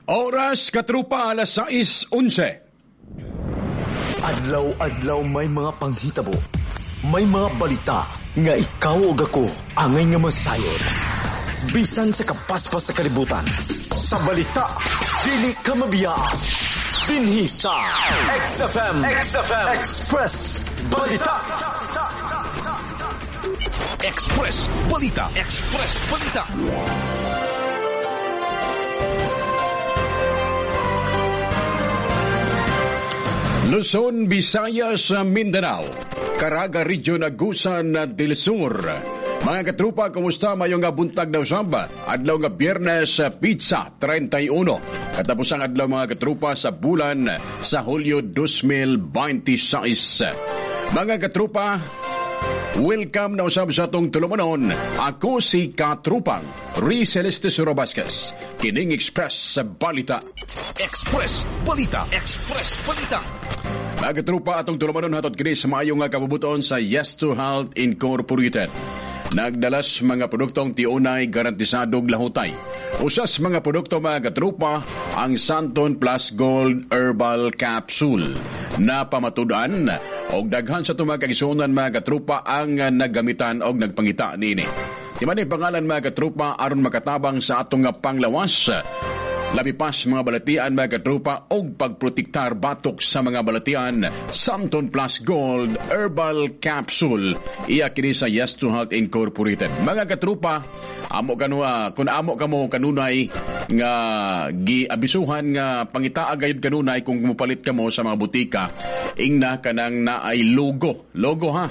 Oras katrupa alas 6:11. Adlaw-adlaw may mga panghitabo. May mga balita nga ikaw o ako angay nga masayod. Bisan sa kapaspas sa kalibutan. Sa balita, dili ka mabiyaan. Dinhi sa XFM Express Balita. Express Balita. Luzon, Visayas, Mindanao, Caraga Region, Agusan del Sur. Mga katrupa, kumusta? Mayong nga buntag na usamba. Adlaw nga Biyernes, Pizza 31. Katapos ang adlaw mga katrupa sa bulan sa Hulyo 2026. Mga katrupa, welcome na usab sa atong tulumanon. Ako si Katrupang Ri Celeste Surabasquez. Kining Express sa Balita. Express Balita. Mga katrupa, atong tulumanon hatod kini sa maayong nga kabubuton sa Yes to Health Incorporated. Nagdalas mga produktong tiunay garantisadong lahutay. Usas mga produkto mga katrupa ang Santon Plus Gold Herbal Capsule na pamatudan og daghan sa tumang kagisunan mga katrupa ang naggamitan og nagpangita nini. Di man pangalan mga katrupa aron makatabang sa atong panglawas. Labi pas mga balatian mga katrupa og pagprotektar batok sa mga balatian. Santon Plus Gold Herbal Capsule. Iya kini sa Yes to Health Incorporated. Mga katrupa, amo kanwa kun amo kamo kanunay nga giabisuhan nga pangitaa gayud kanunay kung mupalit kamo sa mga butika. Ingna kanang naay logo ha.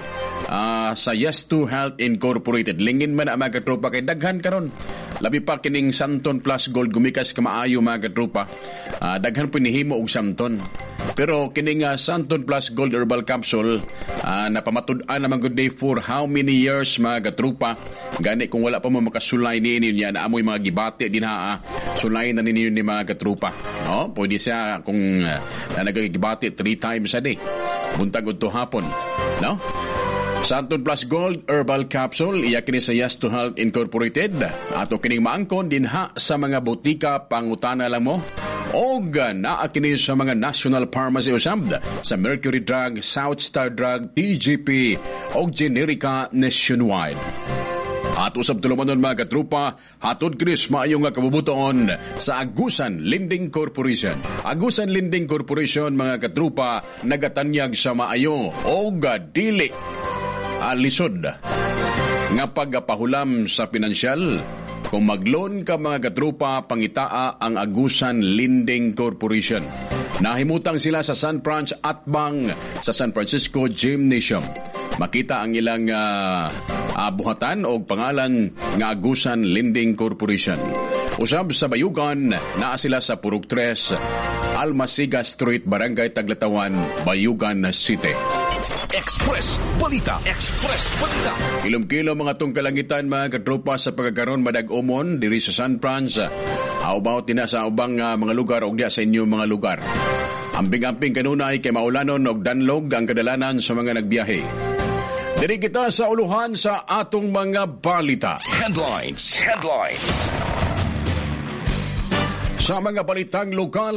Sa Yes to Health Incorporated. Lingin man ang mga katrupa kay daghan karon. Labi pa kining Santon Plus Gold gumikas kamaayo mga katrupa. Daghan pinihimo og Santon. Pero kining Santon Plus Gold Herbal Capsule napamatud-an naman good day for how many years mga katrupa. Gani kung wala pa mo makasulay niini niya na amoy mga gibati din sulay na ninyo ni mga katrupa. No? Pwede siya kung nagagibati 3 times a day. Buntag udto hapon. No? Santon Plus Gold Herbal Capsule, iya kini sa Yes to Health Incorporated. Ato kining maangkon dinha sa mga butika pangutana lang mo. Og naa kini sa mga National Pharmacy usab sa Mercury Drug, South Star Drug, TGP og Generica nationwide. At usab tulumanon mga katrupa, hatod Chris maayong nga kabubuton sa Agusan Lending Corporation. Agusan Lending Corporation mga katrupa nagatanyag sa maayo og dili alisod nga pagpahulam sa pinansyal. Kung mag-loan ka mga katrupa, pangitaa ang Agusan Lending Corporation. Nahimutang sila sa San Franz Atbang sa San Francisco Gymnasium. Makita ang ilang buhatan o pangalan nga Agusan Lending Corporation. Usab sa Bayugan, naa sila sa Purok 3, Almasiga Street, Barangay Taglatawan, Bayugan City. Express Balita. Kilom-kilom mga tong kalangitan mga katropa sa pagkakaroon madag-umon diri sa San Franz. Aubaw tina sa ubang mga lugar o diya sa inyong mga lugar. Amping-amping kanunay kay maulanon og danlog ang kadalanan sa mga nagbiyahe. Diri kita sa uluhan sa atong mga balita. Headlines. Sa mga balitang lokal,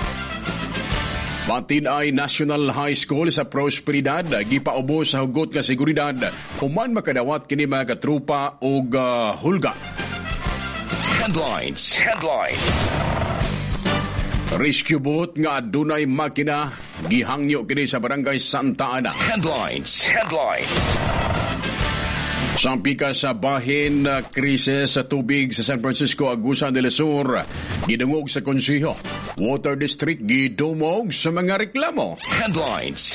Matinay National High School sa Prosperidad gipaubo sa hugot nga seguridad human makadawat kini mga katrupa og hulga. Headlines. Rescue boat nga adunay makina gihangyo kini sa Barangay Santa Ana. Headlines. Sampi ka sa bahin na krisis sa tubig sa San Francisco, Agusan del Sur, gidungog sa konsiho. Water District gidumog sa mga reklamo. Headlines.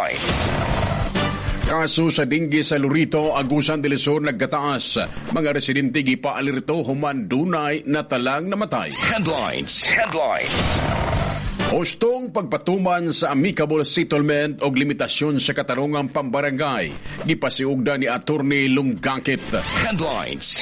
Kaso sa dinggi sa Lurito, Agusan del Sur nagkataas. Mga residente gipaalirto human dunay na talang namatay. Headlines. Hustong pagpatuman sa amicable settlement o limitasyon sa katarungang pambarangay. Gipasiugda ni Attorney Lunggakit. Headlines.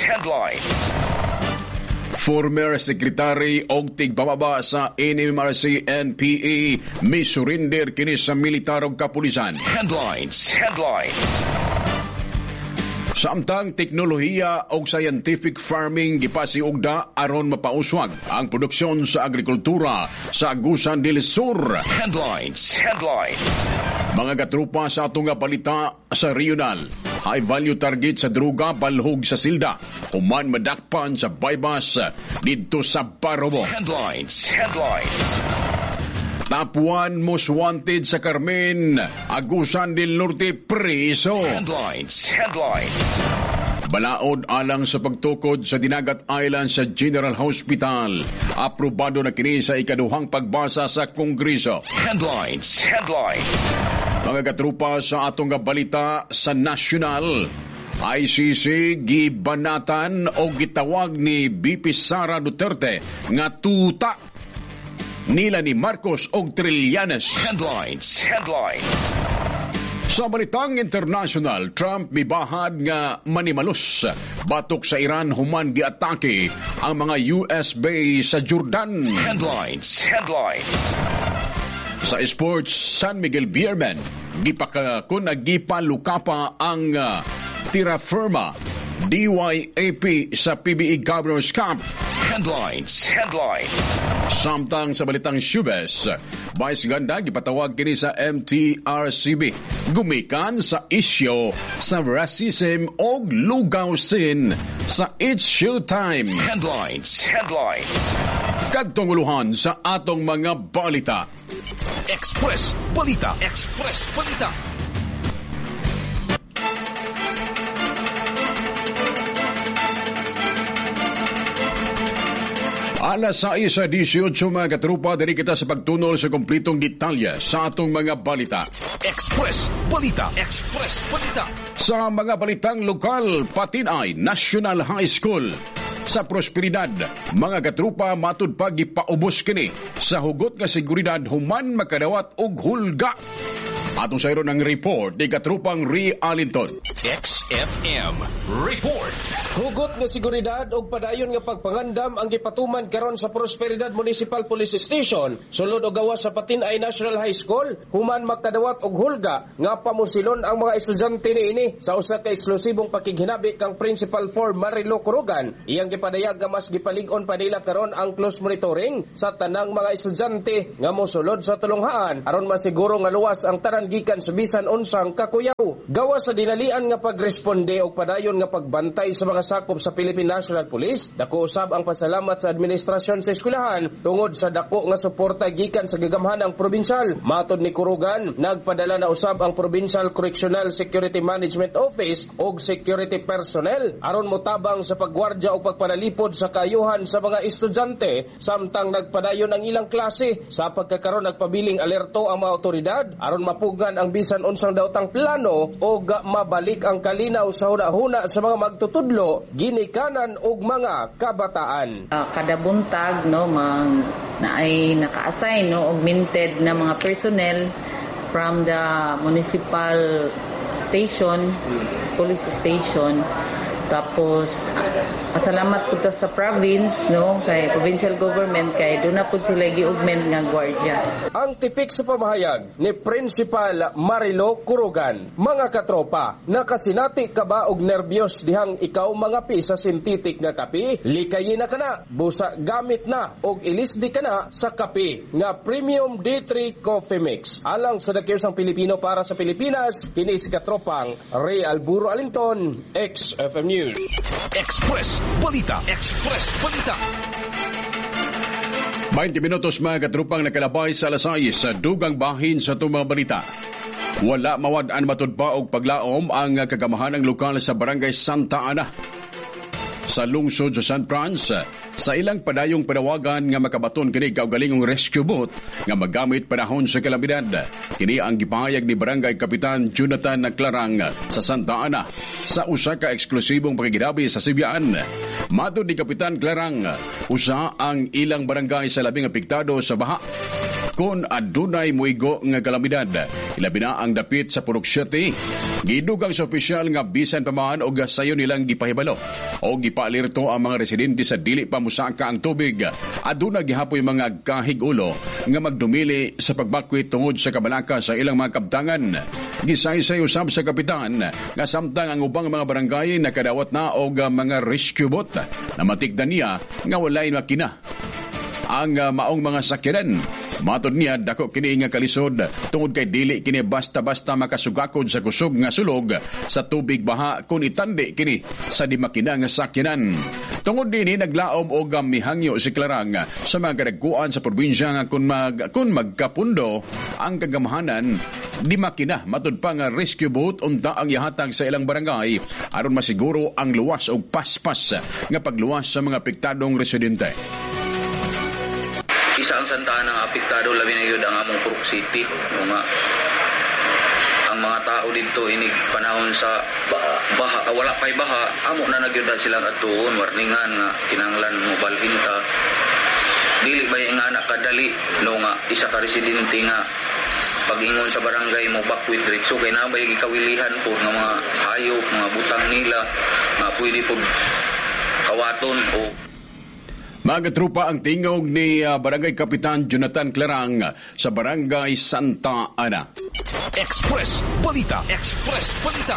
Former Secretary og tigbababa sa NMRC NPA may surrender kini sa militar og kapulisan. Headlines. Samtang teknolohiya o scientific farming gipasiugda aron mapauswag ang produksyon sa agrikultura sa Agusan del Sur. Headlines. Mga katrupa sa atong nga balita sa regional. High value target sa droga balhog sa silda. Human madakpan sa bypass didto sa Parobo. Headlines. Top 1 most wanted sa Carmen, Agusan del Norte preso. Headlines. Balaod alang sa pagtukod sa Dinagat Island sa General Hospital. Aprobado na kini sa ikaduhang pagbasa sa Kongreso. Headlines. Mga katrupa sa atong nga balita sa national, ICC gibanatan o gitawag ni BP Sara Duterte nga tuta nila ni Marcos og Trillanes. Headlines. Sa balitang international, Trump mibahad nga manimalos batok sa Iran human giatake ang mga US base sa Jordan. Headlines. Sa sports, San Miguel Beerman gipakakon gipalukapa ang tira firma DYAP sa PBA Governors Cup. Headlines. Samtang sa balitang showbiz, Vice Ganda gipatawag kini sa MTRCB gumikan sa isyo sa racism o lugawsin sa It's Showtime. Headlines. Kadtong uluhan sa atong mga balita. Express Balita. Alas 6:18 mga katrupa, diri kita sa pagtunol sa kumpletong detalye sa atong mga balita. Express Balita. Sa mga balitang lokal, Patinay National High School sa Prosperidad, mga katrupa matud pa gipaubos kini sa hugot nga seguridad human makadawat og hulga. Atong sayro ng report ni katrupang Ri Alinton. XFM Report. Hugot nga seguridad og padayon nga pagpangandam ang gipatuman karon sa Prosperidad Municipal Police Station sulod og gawas sa Patinay National High School human makadawat og hulga nga pamusilon ang mga estudyante niini sa usa ka eksklusibong pakighinabi kang Principal for Marilo Kurugan. Iyang gipadayag nga mas gipalig-on pa nila karon ang close monitoring sa tanang mga estudyante nga mosulod sa tulunghaan aron masiguro nga luwas ang tanan gikan sa bisan unsang kakuyaw. Gawas sa dinalian nga pagresponde og padayon nga pagbantay sa mga sakop sa Philippine National Police, dako usab ang pasalamat sa administrasyon sa eskwelahan tungod sa dako nga suporta gikan sa gagamhanang probinsyal. Matod ni Kurugan, nagpadala na usab ang Provincial Correctional Security Management Office og security personnel aron motabang sa pagwardya o pagpanalipod sa kaayuhan sa mga estudyante samtang nagpadayon ang ilang klase. Sa pagkakaroon nagpabiling alerto ang mga otoridad aron mapugan ang bisan unsang daotang plano o mabalik ang kalinaw sa hunahuna sa mga magtutudlo, ginikanan og mga kabataan. Kada buntag naay naka-assign augmented na mga personnel from the municipal station, police station. Tapos pasalamat pud sa province kay provincial government kay do na pud sila gi-augment nga gwardiya. Ang tipik sa pamahayag ni Principal Marilo Kurugan. Mga katropa, nakasinati ka ba og nervyos dihang ikaw mga pi sa synthetic nga kape? Likayin na kana, busa gamit na og ilisdi kana sa kape nga Premium D3 Coffee Mix. Alang sa dakiusang Pilipino para sa Pilipinas, kini si katropang Ray Alburo Alinton, XFM News. Express Balita. 20 minutos mga katrupang nakalabay sa alas 6 sa dugang bahin sa itong mga balita. Wala mawad-an matudpa og paglaom ang kagamahanang lokal sa Barangay Santa Ana sa lungsod sa San Franz sa ilang padayong panawagan nga makabaton kini kaugalingong rescue boat nga magamit panahon sa kalamidad. Kini ang gipahayag ni Barangay Kapitan Jonathan Clarang sa Santa Ana sa usa ka eksklusibong pakiginabi sa Sibyaan. Matod ni Kapitan Clarang, usa ang ilang barangay sa labing apektado sa baha kon adunay muigo nga kalamidad. Ilabi na ang dapit sa Purok City. Gidugang sa opisyal nga bisan pamaan og sayo nilang gipahibalo o gipaalirto ang mga residente sa dili pa musaka ang tubig. Aduna gihapoy mga kahig-ulo nga magdumili sa pagbakwit tungod sa kabalaka sa ilang mga kabtangan. Gisaysay usab sa kapitan nga samtang ang ubang mga barangay nakadawat na og mga rescue boat na matigdan niya nga walay makina ang maong mga sakyanan. Matod niya, dako kini nga kalisod tungod kay dili kini basta-basta makasugakod sa kusog nga sulog sa tubig baha kung itandi kini sa di makina nga sakyanan. Tungod din naglaom og mihangyo si Clarang sa mga kadagkuan sa probinsya nga kung magkapundo ang kagamahanan di makina matud pa nga rescue boat unta ang ihatag sa ilang barangay aron masiguro ang luwas og paspas nga pagluwas sa mga apektadong residente. Isa ang santaan ng apektado labi na yun ang among Purok City. Ang mga tao dito inig panahon sa baha, wala pa'y baha, amo na nagyuda silang atuon, warningan nga kinanglan mo balhinta. Dili ba yung anak kadali no nga isa ka residente nga pag-ingon sa barangay mo bakwit diretso kay na ba yung ikawilihan po ng mga hayop, mga butang nila nga pwede po kawaton o Mga trupa ang tingog ni Barangay Kapitan Jonathan Clarang sa Barangay Santa Ana. Express Balita. Express Balita.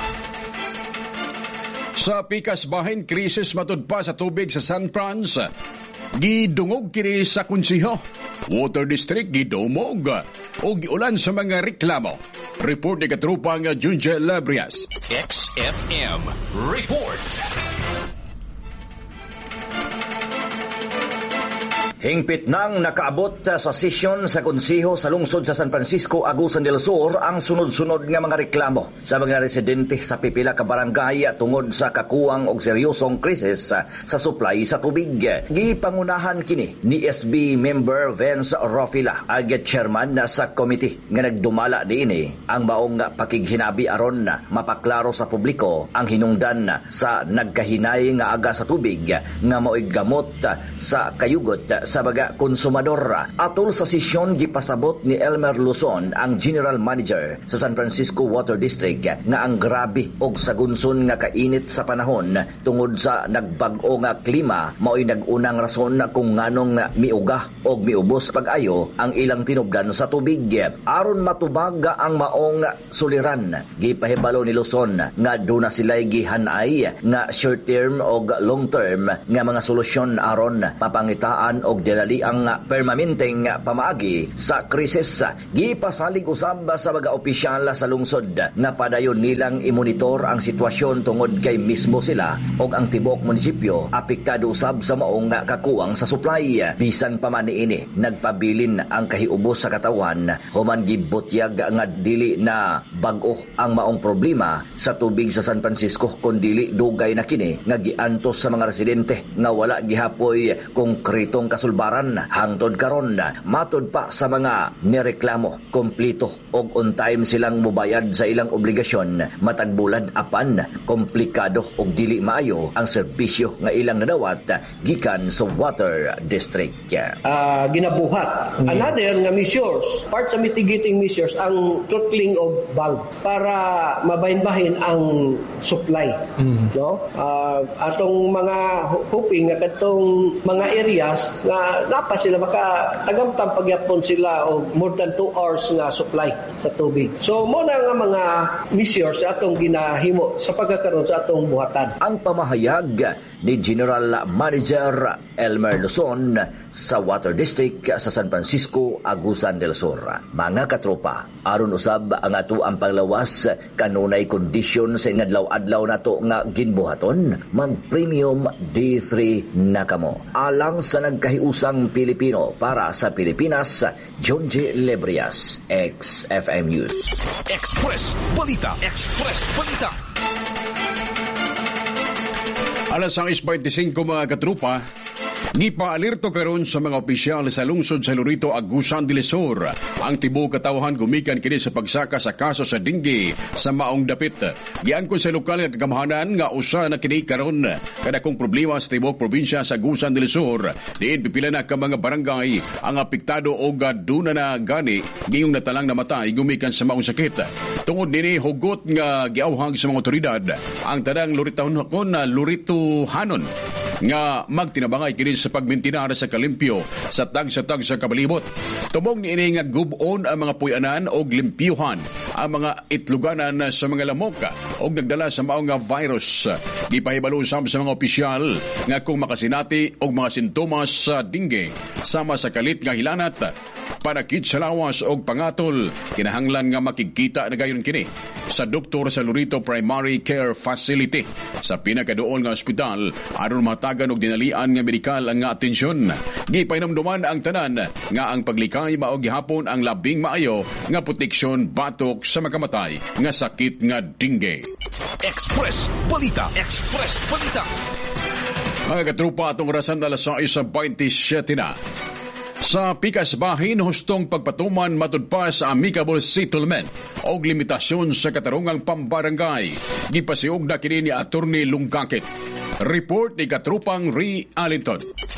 Sa pikas bahin, krisis matud pa sa tubig sa San Franz. Gidungog kini sa Kunsiho. Water District gidumog o giulan sa mga reklamo. Report ni katrupa nga Junjel Labrias. XFM Report. Hingpit nang nakaabot sa sesyon sa Konseho sa lungsod sa San Francisco, Agusan del Sur ang sunod-sunod nga mga reklamo sa mga residente sa pipila ka barangay tungod sa kakuwang og seryosong krisis sa supply sa tubig. Gipangunahan kini ni SB member Vince Rofila, ag chairman sa committee nga nagdumala diini ang maong pakighinabi aron mapaklaro sa publiko ang hinungdan sa nagkahinay nga aga sa tubig nga mao'y gamot sa kayugot sa baga konsumador. Atol sa sesyon gipasabot ni Elmer Luzon, ang General Manager sa San Francisco Water District, nga ang grabe og sagunson nga kainit sa panahon tungod sa nagbag-o nga klima mao'y nag-unang rason kung nganong miuga og miubos pag-ayo ang ilang tinubdan sa tubig. Aron matubag ang maong suliran, gipahibalo ni Luzon nga duna sila'y gihanay nga short term og long term nga mga solusyon aron mapangitaan og dilali ang permanenteng pamaagi sa krisis. Gipasalig usab sa mga opisyal sa lungsod na padayon nilang imonitor ang sitwasyon tungod kay mismo sila og ang tibok munisipyo apektado usab sa maong kakuwang sa supply. Bisan pa man niini nagpabilin ang kahiubos sa katawan human gibutyag nga dili na bag-o ang maong problema sa tubig sa San Francisco kundi dugay na kini nga giantos sa mga residente nga wala gihapoy konkretong kasulbaran hangtod karon. Matod pa sa mga nireklamo, kompleto og on time silang mubayad sa ilang obligasyon matag bulan apan komplikado og dili maayo ang serbisyo nga ilang nadawat gikan sa Water District. Ginabuhat another nga measures, part sa mitigating measures ang throttling of valve para mabahin-bahin ang supply. No? Atong mga hoping nga katong mga areas na napa sila maka-tagamtang pagyapon sila o more than 2 hours nga supply sa tubig. So mo na nga mga measures atong ginahimo sa pagkakaroon sa atong buhatan. Ang pamahayag ni General Manager Elmer Luzon sa Water District sa San Francisco, Agusan del Sur. Mga katropa, aron usab ang ato ang paglawas kanunay kondisyon sa inadlaw-adlaw nato nga ginbuhaton, mag-premium D3 na kamo. Alang sa nagkahiusang Pilipino para sa Pilipinas, John J. Lebrias, XFM News. Express Balita. Express Balita. Alas 6:25 mga katrupa, Gipaalirto karon sa mga opisyal sa lungsod sa Lorito, Agusan del Sur ang tibuok katawhan gumikan kini sa pagsaka sa kaso sa dengue sa maong dapit. Giangkon sa lokal nga kagamahanan nga usa na kini karon kada kung problema sa tibuok probinsya sa Agusan del Sur. Diin pipila na ka mga barangay ang apektado o gaduna na gani ngayong natalang namatay gumikan sa maong sakit. Tungod nini hugot nga giawhag sa mga otoridad ang tanang Loritohanon nga magtinabangay kini sa pagmintinar sa kalimpyo sa tag sa kabalibot. Tubong niini nga gubon ang mga puyanan o limpyuhan ang mga itluganan sa mga lamok o nagdala sa maong nga virus. Gipahibalo sa mga opisyal nga kung makasinati o mga sintomas sa dengue sama sa kalit nga hilanat, panakit sa lawas o pangatol, kinahanglan nga makikita na gayon kini sa doktor sa Lorito Primary Care Facility sa pinakaduol nga ospital aron matagan og dinalian nga medikal nga atensyon. Gipainamduman ang tanan nga ang paglikay mao gihapon ang labing maayo nga proteksyon batok sa makamatay nga sakit nga dengue. Express Balita. Express Balita. Mga katrupa, atong orasan alas 6:27 na. Sa pikas bahin, hustong pagpatuman matud pa sa amicable settlement o limitasyon sa katarungang pambarangay. Gipasiog na kini ni Attorney Lunggakit. Report ni Katrupang Ray Allenton.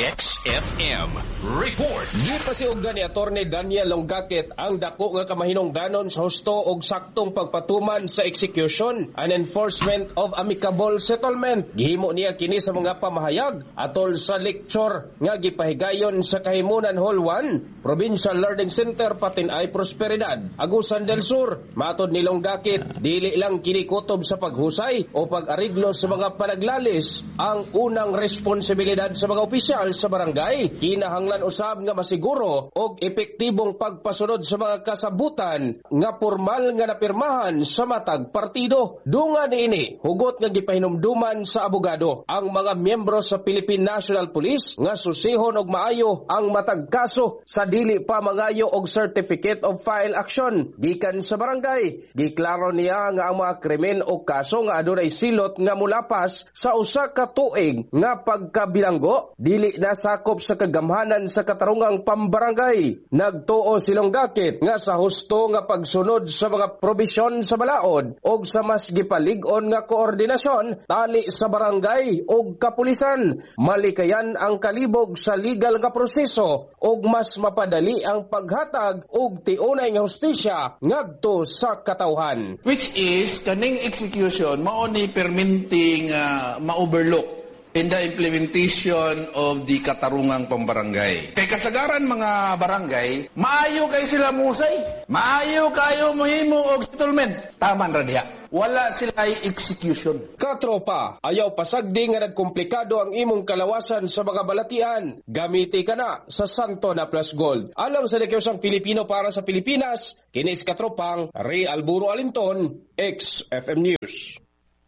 XFM Report. Gipasiog na ni Attorney Daniel Lunggakit ang dako nga kamahinungdanon sa husto og saktong pagpatuman sa execution and enforcement of amicable settlement. Gihimo niya kini sa mga pamahayag atol sa lecture nga gipahigayon sa Kahimunan Hall 1, Provincial Learning Center Patinay Prosperidad, Agusan del Sur. Matod ni Lunggakit, dili lang kinikutob sa paghusay o pag-ariglo sa mga panaglalis ang unang responsibilidad sa mga opisyal sa barangay. Kinahanglan usab nga masiguro og epektibong pagpasunod sa mga kasabutan nga formal nga napirmahan sa matag partido. Dunga niini, hugot nga gipahinumduman sa abogado ang mga miyembro sa Philippine National Police nga susihon og maayo ang matag kaso sa dili pa mangayo og certificate of file action gikan sa barangay. Giklaro niya nga ang mga krimen o kaso nga adunay silot nga mulapas sa usa ka tuig nga pagkabilanggo dili na sakop sa kagamhanan sa katarungang pambarangay. Nagtuo si Lunggakit nga sa husto nga pagsunod sa mga probisyon sa balaod og sa mas gipalig-on nga koordinasyon tali sa barangay og kapulisan, malikayan ang kalibog sa legal nga proseso og mas mapadali ang paghatag og tiunay nga hustisya ngadto sa katawhan. Which is, kaning execution, mao ni permitting ma-overlook in the implementation of the katarungang pambarangay. Kay kasagaran mga barangay, maayo kay sila musay. Maayo kayo mohimo og settlement. Taman ra diha. Wala sila execution. Katropa, ayaw pasagdi nga nagkomplikado ang imong kalawasan sa mga balatian. Gamiti ka na sa Santo na Plus Gold. Alam sa negosyong Pilipino para sa Pilipinas, kinis Katropang Ray Alburo Alinton, XFM News.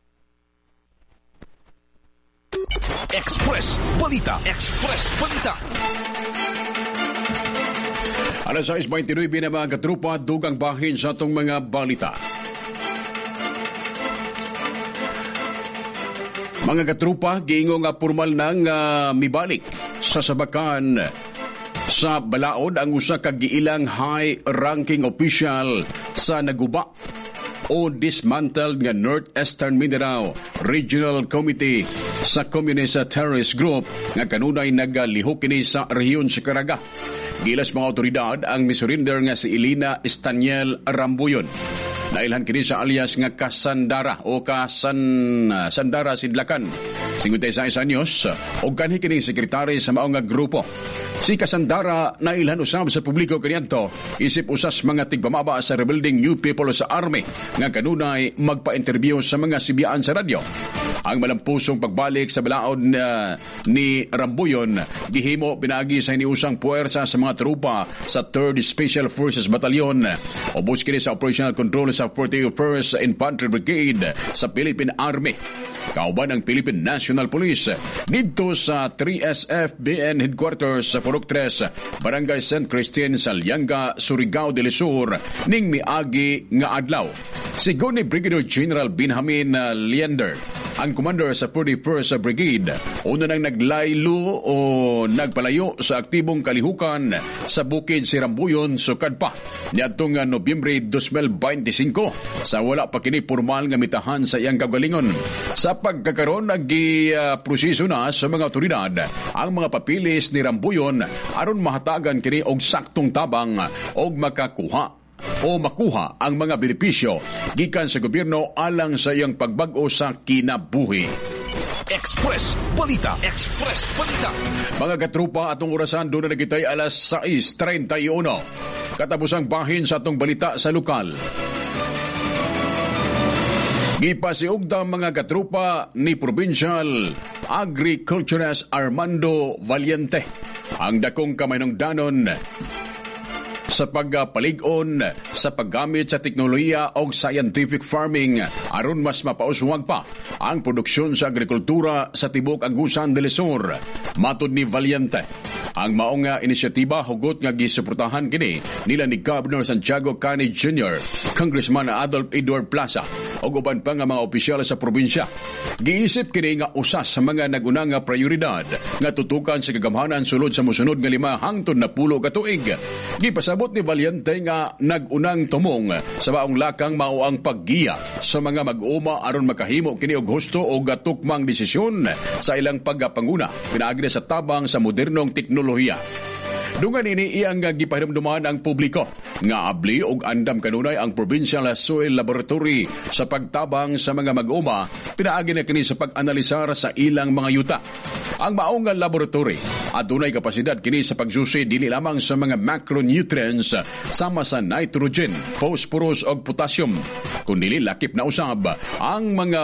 Express Balita. Express Balita. Alas 6:29 na mga katrupa, dugang bahin sa atong mga balita. Mga katrupa, giingo nga formal nang mibalik sa sabakan sa balaod ang usa ka giilang high-ranking official sa naguba o dismantled nga Northeastern Mindanao Regional Committee sa Communist Terrorist Group nga kanunay nagalihok kini sa rehiyon sa Caraga. Gilas mga otoridad ang misurinder nga si Elena Estaniel Rambuyon. Nailhan kini sa alias nga Kasandara o Sandara Sidlakan. 56 anyos o kanhi kini sekretary sa maong nga grupo. Si Kasandara nailhan usab sa publiko kaniadto isip usas mga tigpamaba sa rebuilding New People sa Army nga kanunay magpa-interview sa mga sibiyaan sa radyo. Ang malampusong pagbalik sa balaod ni Rambuyon gihimo pinaagi sa hiniusang puwersa sa mga trupa sa 3rd Special Forces Battalion o kini sa operational control sa 41st Infantry Brigade sa Philippine Army. Kauban ang Philippine National Police dito sa 3SFBN Headquarters sa Purok 3, Barangay St. Christine sa Lianga, Surigao del Sur ning miagi nga adlaw. Sigon ni Brigadier General Benjamin Leander, ang commander sa 41st Brigade una nang naglaylo o nagpalayo sa aktibong kalihukan sa bukid Sirambuyon sukad pa niadtong Nobyembre 2025 sa wala pa kini formal nga mitahan sa iyang kaugalingon. Sa pagkakaroon nagi-proseso na sa mga otoridad ang mga papilis ni Rambuyon aron mahatagan kini og saktong tabang og makuha ang mga benepisyo gikan sa gobyerno alang sa iyang pagbag-o sa kinabuhi. Express Balita. Express Balita. Mga katrupa, atong orasan doon na nagitay alas 6:31. Katapusang bahin sa atong balita sa lokal. Gipasiugda mga katrupa ni Provincial Agriculturist Armando Valiente ang dakong kamaynoongdanon sa pagpalig-on sa paggamit sa teknolohiya o scientific farming aron mas mapauswag pa ang produksyon sa agrikultura sa tibok Agusan del Sur. Matud ni Valiente, ang maong inisyatiba hugot nga gisuportahan kini nila ni Governor Santiago Caney Jr., Congressman Adolf Edward Plaza ug uban pa nga mga opisyal sa probinsya. Giisip kini nga usa sa mga nagunang nga prioridad nga tutukan sa kagamhanan sulod sa mosunod nga 5 hangtod na 10 ka tuig. Gipasabot ni Valiente nga nagunang tumong sa maong lakang mao ang paggiya sa mga mag-uma aron makahimo kini og husto o gatukmang desisyon sa ilang pagpanguna pinaagi sa tabang sa modernong teknolohiya. Dungan ini iyang gipahinumduman ang publiko nga abli og andam kanunay ang Provincial Soil Laboratory sa pagtabang sa mga mag-uma pinaagi na kini sa pag-analisar sa ilang mga yuta. Ang maong laboratory adunay kapasidad kini sa pagsusi dili lamang sa mga macronutrients sama sa nitrogen, phosphorus ug potassium kundi lakip na usab ang mga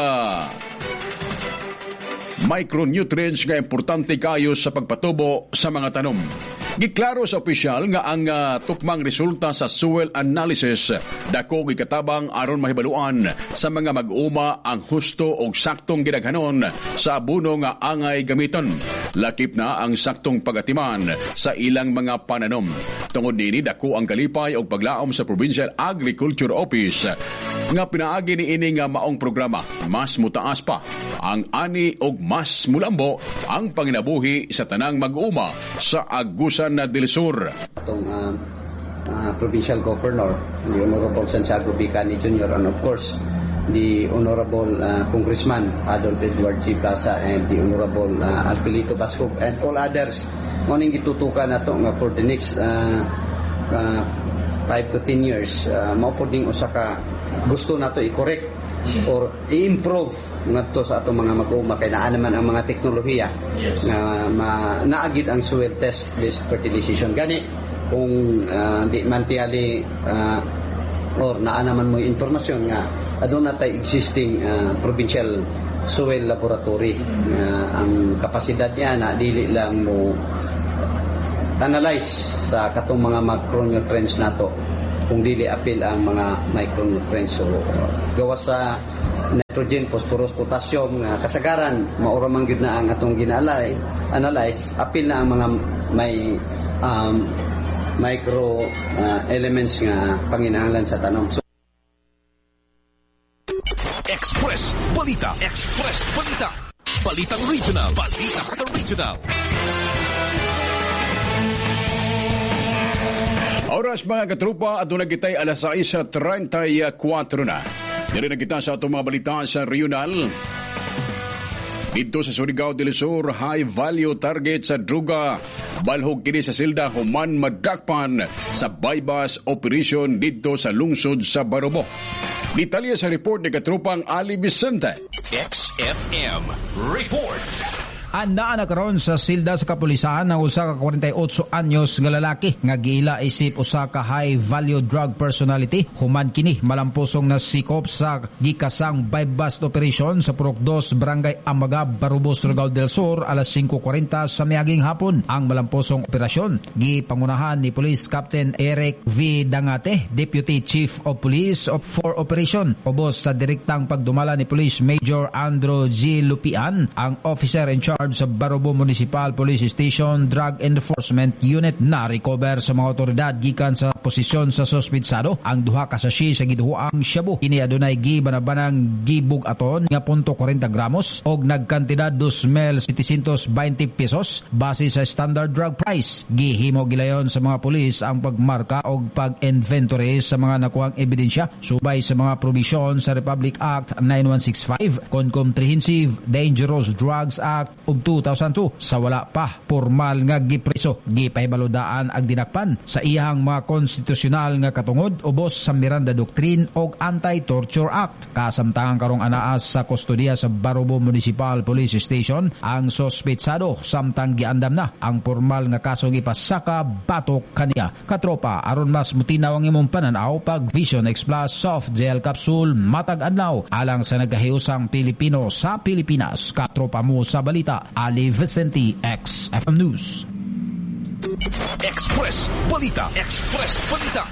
micronutrients nga importante kayo sa pagpatubo sa mga tanom. Giklaro sa opisyal nga ang tukmang resulta sa soil analysis dako gikatabang aron mahibaluan sa mga mag-uma ang husto og saktong gidaghanon sa abono nga angay gamiton. Lakip na ang saktong pagatiman sa ilang mga pananom. Tungod nini dako ang kalipay og paglaom sa Provincial Agriculture Office nga pinaagi ni ini nga maong programa. Mas mutaas pa ang ani og mas mulambo ang panginabuhi sa tanang mag-uma sa Agusan del Sur. Itong Provincial Governor, the Honorable Santiago B. Caney Jr. and of course the Honorable Congressman Adolf Edward G. Plaza and the Honorable Alpelito Bascob and all others. Ngunit gitutukan na ito nga for the next 5 to 10 years, maupod usa ka gusto na ito i-correct or i-improve ngadto sa atong mga mag-uma kay naa naman ang mga teknolohiya nga naagid ang soil test based fertilization gani kung di man tiyali or naa naman mo informasyon nga aduna tay existing provincial soil laboratory ang kapasidad niya na dili lang mo analyze sa katong mga macronutrients nato kung dili apil ang mga micronutrients. So gawa sa nitrogen, phosphorus, potassium nga kasagaran maura man gyud na ang atong gina-analyze, apil na ang mga may micro elements nga panginahanglan sa tanom. So, Express Balita. Express Balita. Balitang regional. Balita sa regional. Oras mga katrupa at doon nagkitay alas 6:34 na. Dili na kita sa itong mga balita sa regional. Dito sa Surigao del Sur, high value target sa druga. Balhog kini sa silda human madakpan sa bypass operation dito sa lungsod sa Barobo. Detalye sa report ni Katrupang Ali Vicente. XFM Report. Andaan na karon sa silda sa kapulisan ng usa ka 48 anyos nga lalaki nga giila isip usa ka high value drug personality human kini malamposong nasikop sa gikasang bypass operation sa Purok 2 Barangay Amaga, Barobo, Surigao del Sur alas 5:40 sa miaging hapon. Ang malamposong operasyon gipangunahan ni Police Captain Eric V. Dangate, Deputy Chief of Police for Operation. Ubos sa direktang pagdumala ni Police Major Andrew G. Lupian, ang officer in charge sa Barobo Municipal Police Station Drug Enforcement Unit na recover sa mga otoridad gikan sa posisyon sa sospitsado ang duha ka sachet sa giduhaang shabu. Kini adunay gibanabanang gibug-aton nga 0.40 gramos og nagkantidad 2,720 pesos base sa standard drug price. Gihimo gilayon sa mga pulis ang pagmarka og pag-inventory sa mga nakuhang ebidensya subay sa mga probisyon sa Republic Act 9165, Comprehensive Dangerous Drugs Act ug 2002 sa wala pa formal nga gipreso. Gipahibalodaan ang dinakpan sa iyang mga konstitusyonal nga katungod ubos sa Miranda Doctrine ug Anti-Torture Act. Kasamtangan karong anaas sa kustodiya sa Barobo Municipal Police Station ang sospetsado samtang giandam na ang formal nga kaso gipasaka batok kaniya katropa aron mas mutinaw ang imong pananaw pag Vision X Plus Soft Gel Capsule matag adlaw alang sa nagahiusang Pilipino sa Pilipinas. Katropa mo sa balita, Ali Vicente, XFM News. Express Balita. Express Balita.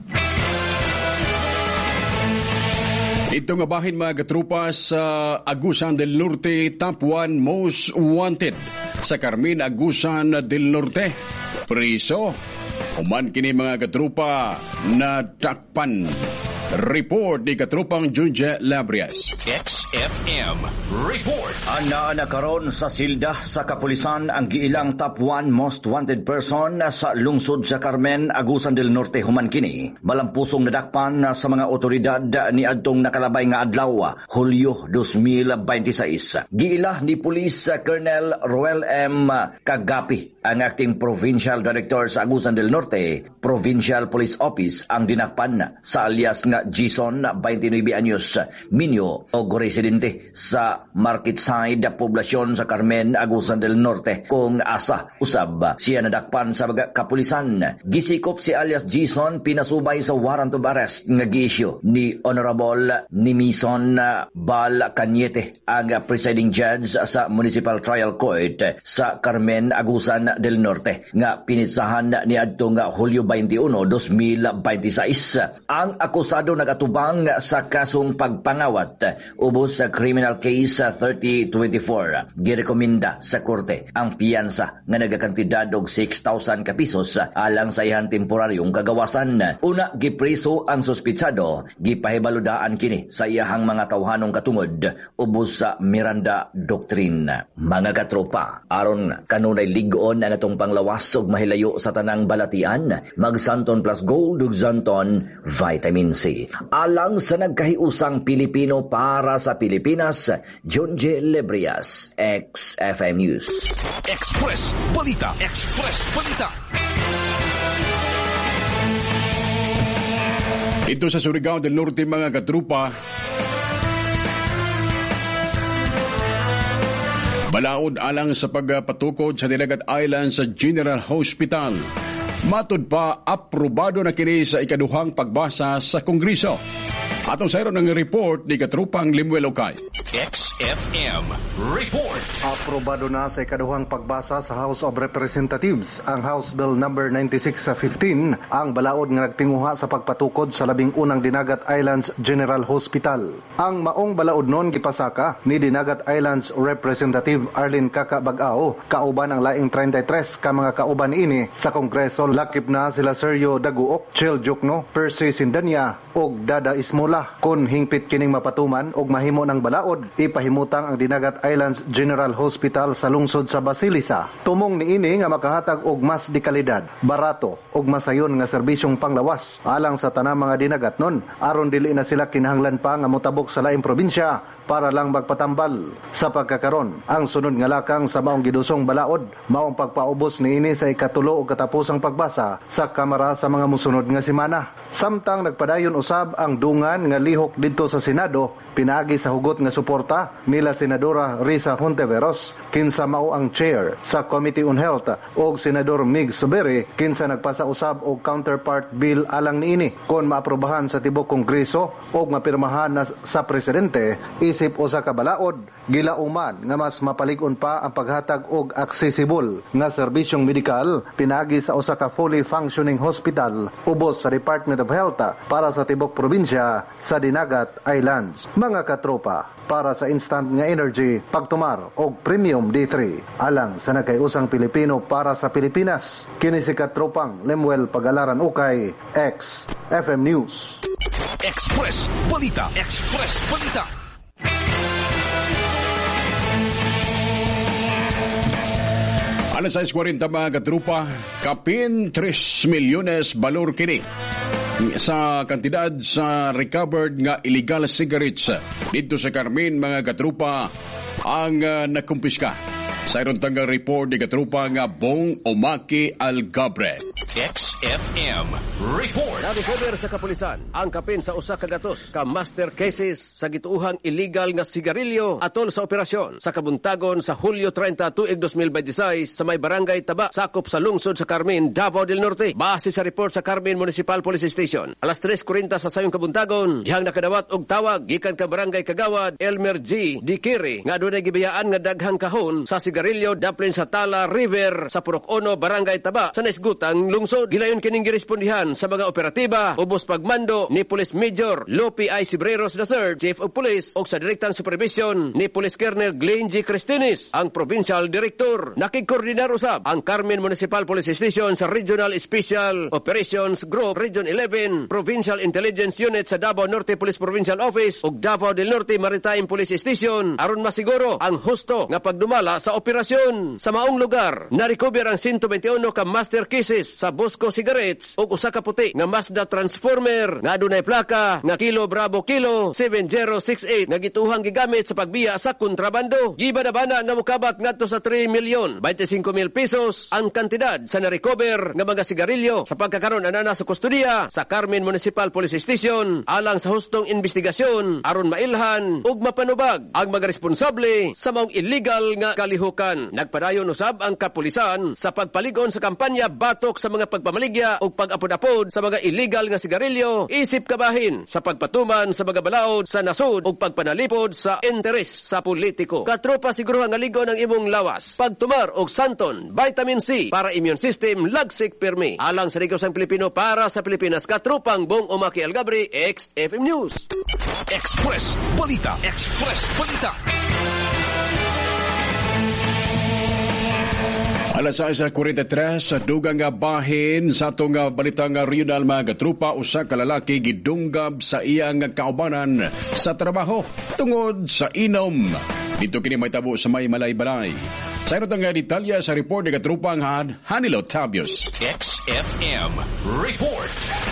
Ito nga bahin mga katrupa sa Agusan del Norte, Top 1 Most Wanted sa Carmen Agusan del Norte. Priso, human kini mga katrupa na takpan. Report ni katrupang Junje Labrias. XFM Report. Ana karon sa silda sa kapulisan ang giilang top 1 most wanted person sa lungsod sa Carmen, Agusan del Norte human kini. Malampusong nadakpan sa mga otoridad ni adtong nakalabay nga adlaw, Hulyo 2026. Giila ni Police Colonel Roel M. Kagapi, ang acting provincial director sa Agusan del Norte Provincial Police Office, ang dinakpan sa alias nga Jason, 29 anyos, minyo o residente sa Marketside, poblasyon sa Carmen, Agusan del Norte. Kung asa usab siya nadakpan sa kapulisan, gisikop si alias Jason pinasubay sa warrant of arrest nga gi-issue ni Honorable Nimison Bal Cañete, ang presiding judge sa Municipal Trial Court sa Carmen, Agusan del Norte, nga pinitsahan ni adtong Hulyo 21, 2026. Ang akusado nagatubang sa kasong pagpangawat ubos sa criminal case 3024. Girekomenda sa korte ang piyansa nga nagakantidad og 6,000 ka pesos alang sa iyang temporaryong kagawasan. Una, gipreso ang suspitsado, gipahibaludaan kini sa iyahang mga tawhanong katungod ubos sa Miranda Doctrine. Mga katropa, aron kanunay ligon ang atong panglawas og mahilayo sa tanang balatian, mag-Santon Plus Gold ug Santon Vitamin C. Alang sa nagkahiusang Pilipino para sa Pilipinas, Junje Lebrias, XFM News. Express Balita. Express Balita. Ito sa Surigao del Norte mga katrupa, balaod alang sa pagpatukod sa Diligat Island sa General Hospital. Matud pa, aprobado na kini sa ikaduhang pagbasa sa Kongreso. Atong sayro ng report ni katrupang Limuel Okay. XFM Report. Aprobado na sa ikaduhang pagbasa sa House of Representatives ang House Bill number 9615, ang balaod nga nagtinguha sa pagpatukod sa 11 Dinagat Islands General Hospital. Ang maong balaod nun gipasaka ni Dinagat Islands Representative Arlene Kaka Bagao, kauban ang laing 33 ka mga kauban ini sa Kongreso. Lakip na sila Sergio Daguok, Chil Jukno, Percy Sindanya og Dada Ismola. Kung hingpit kining mapatuman og mahimo ng balaod, ipahimutang ang Dinagat Islands General Hospital sa lungsod sa Basilisa. Tumong niini nga makahatag og mas di kalidad, barato og masayon nga serbisyong panglawas alang sa tanang mga dinagat nun, aron dili na sila kinahanglan pa nga motabok sa laing probinsya para lang magpatambal. Sa pagkakaron, ang sunod nga lakang sa maong gidusong balaod, maong pagpaubos niini sa ikatulo o katapusang pagbasa sa Kamara sa mga musunod nga semana. Samtang nagpadayon usab ang dungan nga lihok didto sa Senado, pinaagi sa hugot nga suporta nila Senadora Risa Hontiveros, kinsa mao ang chair sa Committee on Health, og Senador Mig Subiri, kinsa nagpasa usab og counterpart bill alang niini kon maaprobahan sa tibok Kongreso og mapirmahan na sa presidente. Isip usa ka balaod, gilauman nga mas mapalig-on pa ang paghatag og accessible nga serbisyong medikal pinaagi sa usa ka fully functioning hospital ubos sa Department of Health para sa tibok probinsya sa Dinagat Islands. Mga katropa, para sa instant nga energy, pagtumar og Premium D3 alang sa nagkayusang Pilipino para sa Pilipinas. Kini si katropang Lemuel Pagalaran Ukay, X FM News. Express Balita. Express Balita. Alas 6:40 mga katrupa, kapin 3 milyones balor kini sa kantidad sa recovered nga illegal cigarettes dito sa Carmen mga katrupa ang nakumpiska. Sa iron tanggang report ni katrupa nga Bong Omaki Algabre. XFM Report. Nadikover sa kapulisan ang kapin sa usa ka gatos ka master cases sa gituuhang illegal nga sigarilyo atol sa operasyon sa kabuntagon sa Hulyo 30 tuig 2026 sa may barangay Taba sakop sa lungsod sa Carmen, Davao del Norte. Base sa report sa Carmen Municipal Police Station, alas 3:40 sa sayong kabuntagon, dihang nakadawat og tawag gikan ka barangay Kagawad Elmer G. Dikiri nga dunay gibiyaan nga daghang kahon sa sigarilyo daplin sa Tala River sa Purok Ono, barangay Taba sa naisgutang lungsod. Gilayon kining girespondihan sa mga operatiba ubos pagmando ni Police Major Lopi I. Cibreros III, Chief of Police, o sa direktang supervision ni Police Colonel Glenn G. Cristinis, ang Provincial Director. Nakikoordinar usab ang Carmen Municipal Police Station sa Regional Special Operations Group Region 11, Provincial Intelligence Unit sa Davao Norte Police Provincial Office ug Davao del Norte Maritime Police Station aron masiguro ang husto nga pagdumala sa operasyon. Sa maong lugar, na-recover ang 121 ka master cases sa Bosco Cigarettes ug usa ka puti nga Mazda Transformer nga dunay plaka nga Kilo Bravo Kilo 7068 nga gituhang gigamit sa pagbiya sa kontrabando. Gibana-bana nga mokabat ngadto sa 3,025,000 pesos ang kantidad sa na-recover nga mga sigarilyo. Sa pagkakaroon anana sa kustudiya sa Carmen Municipal Police Station alang sa hustong investigasyon aron mailhan ug mapanubag ang mga responsable sa maong illegal nga kalihukan. Nagpadayon usab ang kapulisan sa pagpaligon sa kampanya batok sa mga pagpamaligya o pag-apod-apod sa mga illegal nga sigarilyo, isip kabahin sa pagpatuman sa mga balaod sa nasud o pagpanalipod sa interes sa politiko. Katropa siguro nga ligon ang imong lawas. Pagtumar og Santon, Vitamin C para immune system, lagsik permi. Alang sa Rigos ang Pilipino para sa Pilipinas, katropang Bong Omaki Algabre, XFM News. Express Balita. Express Balita. Alas 6:43 sa dugang nga bahin sa atong balitang regional mga katrupa, usa ka lalaki gidunggab sa iyang kaubanan sa trabaho tungod sa inom. Dito kini may tabo sa may Malay-Balay. Sa ito nga detalya sa report ni katrupang Hanilo Tabios. XFM Report.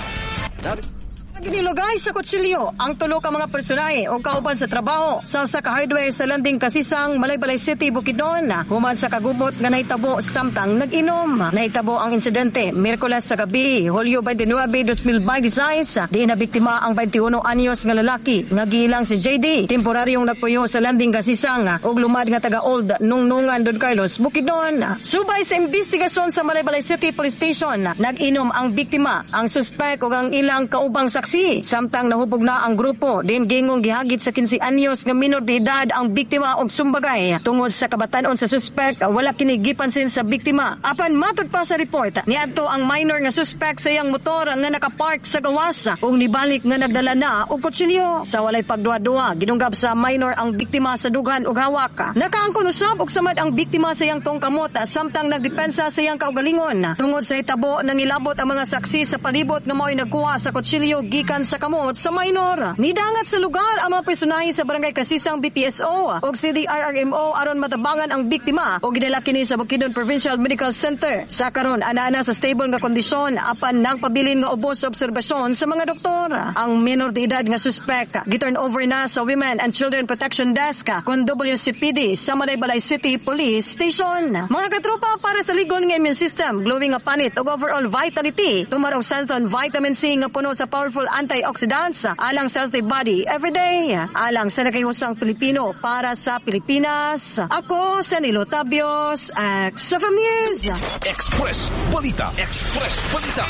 Ginilugay sa kutsilyo ang tulo ka mga personahe o kauban sa trabaho sa usa ka hardware sa landing Kasisang, Malay-Balay City, Bukidnon. Human sa kagubot nga nahitabo samtang nag-inom. Nahitabo ang insidente Miyerkules sa gabi, Hulyo 29, 2026. Di na biktima ang 21 anyos nga lalaki nga giilang si JD. Temporaryong nagpuyo sa landing Kasisang ug lumad nga taga Old Nungnungan, Don Carlos, Bukidnon. Subay sa investigasyon sa Malay-Balay City Police Station, nag-inom ang biktima, ang suspect ug ang ilang kaubang saksi. Samtang nahubog na ang grupo, din gingong gihagit sa 15 anyos nga minor de edad ang biktima og sumbagay. Tungod sa kabatanon sa suspect, wala kini gipansin sa biktima. Apan matud pa sa report, niadto ang minor nga suspect sa iyang motor nga nakapark sa gawas ug nibalik nga nagdala na og kutsilyo. Sa walay pagduwa-duwa, ginunggab sa minor ang biktima sa dughan ug hawak. Nakaangkon usab og samad ang biktima sa iyang tongkamot samtang nagdepensa sa iyang kaugalingon. Tungod sa hitabo, nangilabot ang mga saksi sa palibot nga mao'y nagkuha sa kutsilyo gikan sa kamot sa minor. Nidangat sa lugar ang mga personahe sa Barangay Kasisang BPSO o CDRRMO aron matabangan ang biktima o ginala kini sa Bukidnon Provincial Medical Center. Sa karon ana sa stable nga kondisyon apan nagpabilin nga ubos sa obserbasyon sa mga doktor. Ang minor de edad nga suspect giturn over na sa Women and Children Protection Desk kon WCPD sa Malay-Balay City Police Station. Mga katropa, para sa ligon nga immune system, glowing nga panit ug overall vitality, tumar og Santon Vitamin C nga puno sa powerful antioxidants alang sa healthy body everyday. Alang sa nakayusang Pilipino para sa Pilipinas. Ako sa Nilo Tabios, XFM News. Express Balita. Express Balita.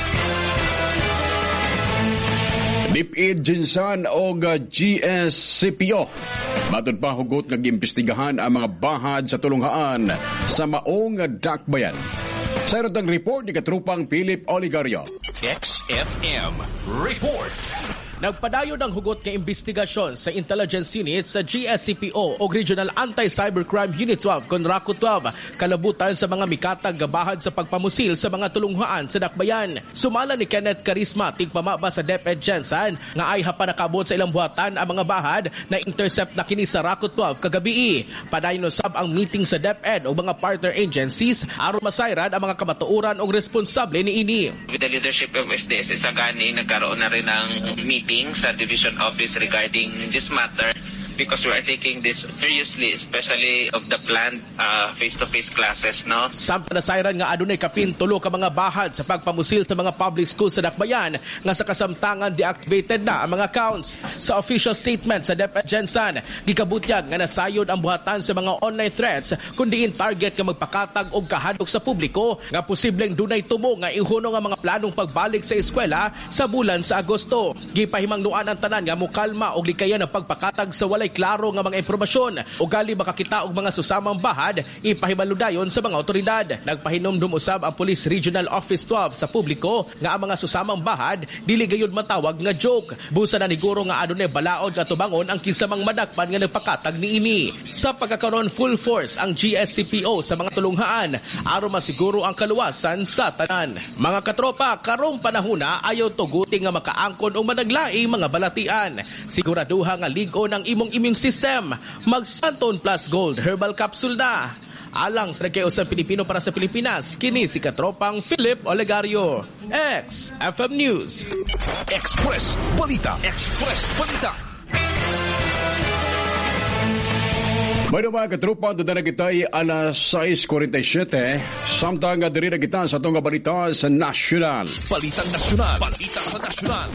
DepEd Jinsan o GSCPO. Matod pa hugot nag-imbestigahan ang mga bahad sa tulunghaan sa maong dakbayan. Sa irotang report ni katrupang Philip Oligario. XFM Report. Nagpadayon ang hugot nga investigasyon sa Intelligence Unit sa GSCPO o Regional Anti-Cybercrime Unit 12 kon RACO 12 kalabutan sa mga mikatag gabahad sa pagpamusil sa mga tulunghaan sa dakbayan. Sumala ni Kenneth Carisma tigpamaba sa DepEd Jensen nga ay hapanakabot sa ilang buhatan ang mga bahad na intercept na kini sa RACO 12 kagabi. Padayon usab ang meeting sa DepEd o mga partner agencies aron masayran ang mga kamatuoran o responsable niini. With the leadership of SDS Sagani, nagkaroon na rin ng meeting sa Division Office regarding this matter because we are taking this seriously, especially of the planned face-to-face classes, no? Samtang nasayran nga adunay kapin 3 ka mga bahad sa pagpamusil sa mga public schools sa dakbayan nga sa kasamtangan deactivated na ang mga accounts. Sa official statement sa DepEd Jensen, gikabutyag nga nasayod ang buhatan sa mga online threats kundi in target nga magpakatag og kahadlok sa publiko nga posibleng dunay tumo nga ihuno nga mga planong pagbalik sa eskwela sa bulan sa Agosto. Gipahimangnuan ang tanan nga mokalma og likayan ang pagpakatag sa walay klaro nga mga impormasyon o gali makakita og mga susamang bahad ipahimaludayon sa mga otoridad. Nagpahinomdom usab ang Police Regional Office 12 sa publiko nga ang mga susamang bahad dili gayud matawag nga joke. Busa na niguro nga adunay balaod nga tubangon ang kinsamang madakpan nga nagpakatag niini. Sa pagkakaroon full force ang GSCPO sa mga tulunghaan aron masiguro ang kaluwasan sa tanan. Mga katropa, karong panahona ayaw tuguti nga makaangkon o managlaing mga balatian. Siguraduha nga ligon ang imong immune system. Mag-Santon Plus Gold Herbal Capsule na. Alang sa nagkausang Pilipino para sa Pilipinas, kini si katropang Philip Olegario. XFM News. Express Balita. Express Balita. May mga katropa, doon na kita'y alas 6:47. Samtang diri na kita sa itong balita sa National. Balitang Nasyonal. Balita sa Nasyonal.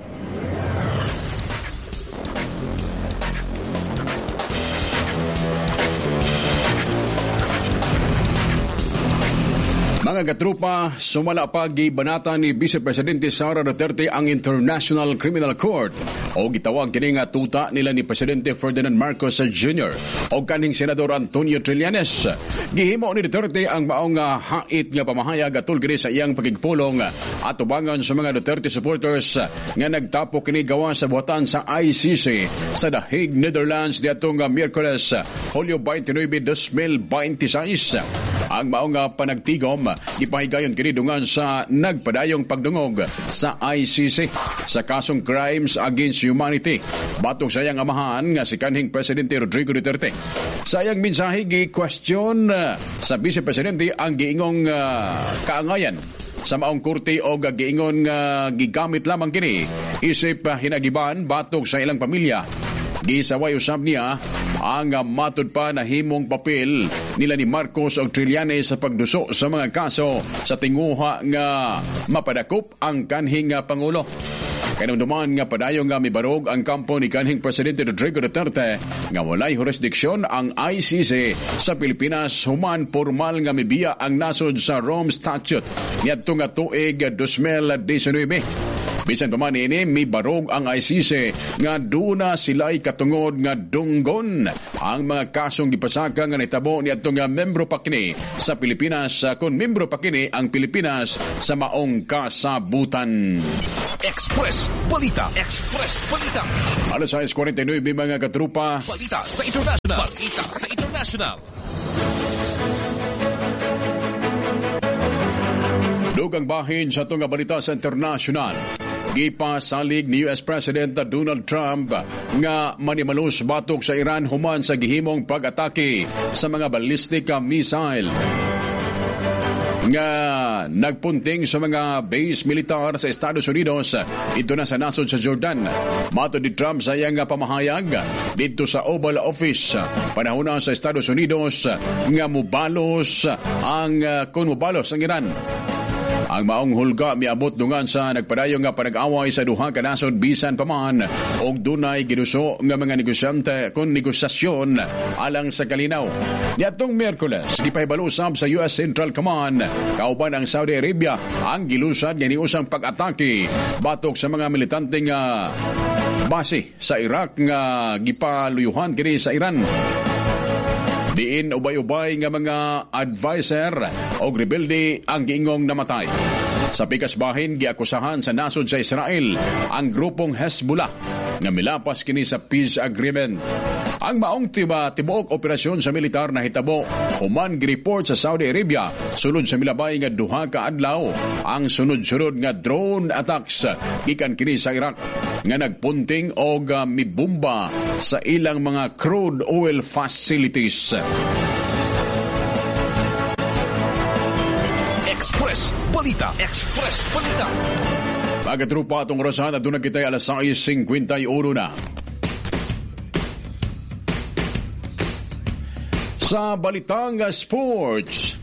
Mga katropa, sumala pa gibanata ni Vice Presidente Sara Duterte ang International Criminal Court o gitawag kini nga tuta nila ni Presidente Ferdinand Marcos Jr. o kaning Senador Antonio Trillanes. Gihimo ni Duterte ang maong hait nga pamahayag atol kini sa iyang pagigpulong at tubangan sa mga Duterte supporters nga nagtapo kini gawa sa buhatan sa ICC sa The Hague, Netherlands diatong Miyerkules, Hulyo 29, 2026. Ang maong panagtigom gipahigayon kini dungan sa nagpadayong pagdungog sa ICC sa kasong crimes against humanity batok sa iyang amahan nga si kanhing Presidente Rodrigo Duterte. Sa iyang mensahe gi-question sa Vice Presidente ang giingong kaangayan sa maong korte o giingon nga gigamit lamang kini isip hinagiban batok sa ilang pamilya. Gisaway usab niya ang matud pa na himong papel nila ni Marcos o Trillanes sa pagduso sa mga kaso sa tinguha nga mapadakop ang kanhing Pangulo. Kanunduman nga padayon nga mibarog ang kampo ni kanhing Presidente Rodrigo Duterte nga walay jurisdiksyon ang ICC sa Pilipinas human formal nga mibiya ang nasod sa Rome Statute niadto nga tuig 2019. Bisan pa man ini, mibarog ang ICC nga duna sila'y katungod nga dunggon ang mga kasong gipasaka nga nitabo ni atong membro pa kini sa Pilipinas kung membro pa kini ang Pilipinas sa maong kasabutan. Express Balita. Express Balita. Alas 6:49 mga katrupa. Balita sa International. Balita sa International. Dugang bahin sa itong balita sa international. Gipasalig ni US President Donald Trump nga manimalos batok sa Iran human sa gihimong pag-atake sa mga ballistic missile nga nagpunting sa mga base militar sa Estados Unidos. Ito na sa nasod sa Jordan. Matod ni Trump sa iyang pamahayag dito sa Oval Office panahon sa Estados Unidos nga mubalos ang Iran. Ang maong hulga miabot dungan sa nagpadayon nga panag-away sa duha ka nasod bisan pa man og dunay giduso nga mga negosyante kon negosasyon alang sa kalinaw. Niadtong Miyerkules gipahibalusab sa US Central Command kauban ang Saudi Arabia ang gilusad nga niusang pag-atake batok sa mga militante nga base sa Iraq nga gipaluyuhan kini sa Iran. Diin ubay-ubay nga mga advisor o rebelde ang giingong namatay. Sa pikasbahin giakusahan sa nasod sa Israel ang grupong Hezbollah nga milapas kini sa peace agreement. Ang maong tibuok operasyon sa militar na hitabo human gireport sa Saudi Arabia sulod sa milabay nga duha ka adlaw ang sunod-sunod nga drone attacks gikan kini sa Iraq nga nagpunting og mibomba sa ilang mga crude oil facilities. Express Balita. Express Balita. Mga trupa atong orasan at doon na kita'y 6:51 na. Sa Balitang Sports,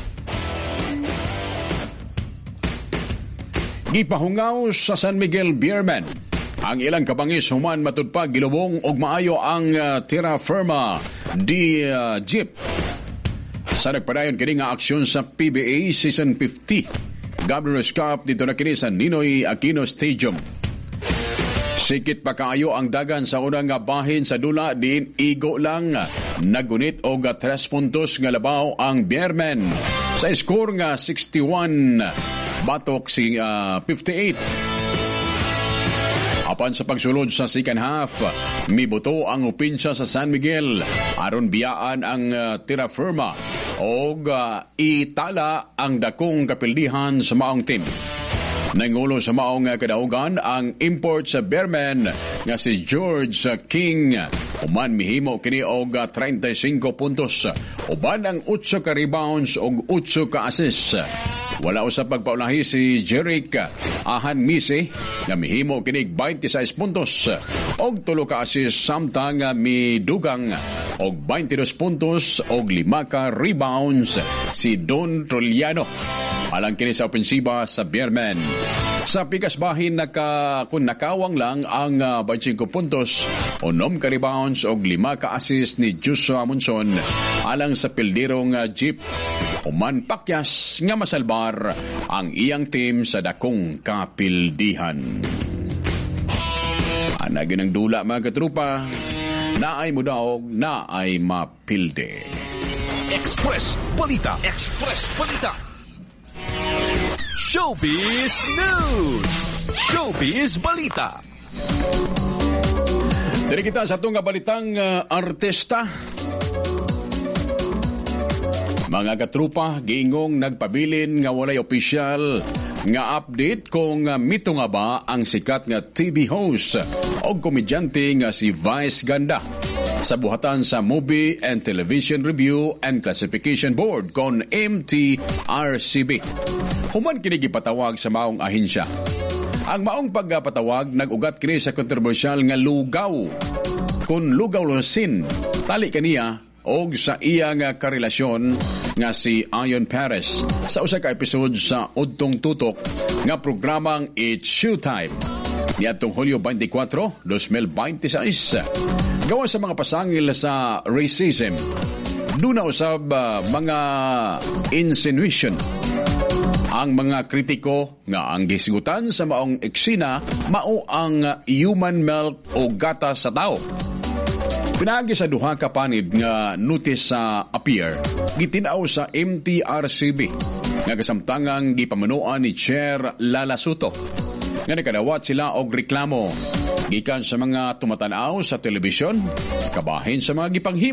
gipahungaw sa San Miguel Beerman ang ilang kabangis human matud pa gilubong og maayo ang terra firma di jeep sa nagpadayon kini nga aksyon sa PBA Season 50 Governor's Cup dito na kini sa Ninoy Aquino Stadium. Sikit pa kaayo ang dagan sa unang nga bahin sa dula diin igo lang nagunit og 3 puntos nga labaw ang Beerman sa score nga 61 batok 58. Apan sa pagsulod sa second half, mibuto ang opinsya sa San Miguel aron biyaan ang terra firma og itala ang dakong kapildihan sa maong team. Nangulo sa maong kadaugan ang import sa Beerman nga si George King. Uman mihimo kini og 35 puntos. Uban ang 8 ka rebounds og 8 ka assists. Wala usab pagpaulahi si Jerick Ahan Misi nga mihimo kinig 26 puntos og 3 ka assist samtang midugang og 22 puntos og 5 ka rebounds si Don Trulliano. Alang kini sa opensiba sa Beerman. Sa pikasbahin nakawang lang ang 25 puntos, 6 ka rebounds og 5 ka assist ni Joshua Monson alang sa pildirong jeep. Uman pakyas nga masalbar ang iyang team sa dakong kapildihan. Anagin ang dula mga katrupa, naay mudaog, naay mapilde. Express Balita. Express Balita. Showbiz News. Showbiz Balita. Diri kita sa itong balitang artista. Mga katrupa, giingong nagpabilin nga walay opisyal nga update kung mito nga ba ang sikat nga TV host o komedyante nga si Vice Ganda sa buhatan sa Movie and Television Review and Classification Board kon MTRCB. Human kini gipatawag sa maong ahensya. Ang maong pagpatawag nag-ugat kini sa kontrobersyal nga lugaw. Kung lugaw sin, tali kaniya og sa iyang karelasyon nga si Ayon Perez sa usa ka episode sa Udtong Tutok nga programang It's Showtime niadtong Hulyo 24, 2026. Gawa sa mga pasangil sa racism, duna usab mga insinuation ang mga kritiko nga ang gisigutan sa maong eksena mao ang human milk o gatas sa tao. Pinagi sa duha ka panid nga notice sa appear, gitinaw sa MTRCB nga kasamtangang gipamanuan ni Chair Lala Soto nga nakadawat sila og reklamo gikan sa mga tumatanaw sa telebisyon kabahin sa mga gipanghimo